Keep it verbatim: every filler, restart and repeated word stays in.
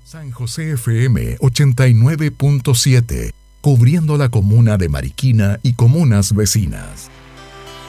San José F M ochenta y nueve punto siete, cubriendo la comuna de Mariquina y comunas vecinas.